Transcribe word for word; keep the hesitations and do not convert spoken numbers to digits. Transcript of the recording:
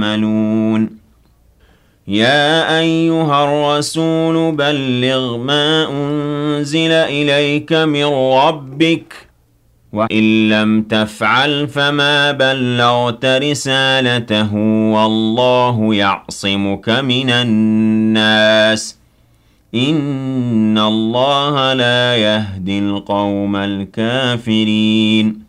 يعملون يا أيها الرسول بلغ ما أنزل إليك من ربك وإن لم تفعل فما بلغت رسالته والله يعصمك من الناس إن الله لا يهدي القوم الكافرين